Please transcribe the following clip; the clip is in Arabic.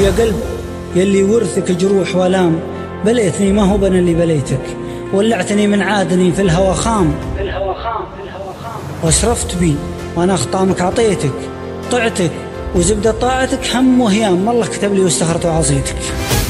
ويا قلب يلي ورثك جروح والام، بليتني ما هو أنا اللي بليتك، ولعتني من عادني في الهوى خام، واسرفت بي وانا خطامك عطيتك، طعتك وزبدة طاعتك هم وهيام، والله كتب لي واستخرت وعصيتك.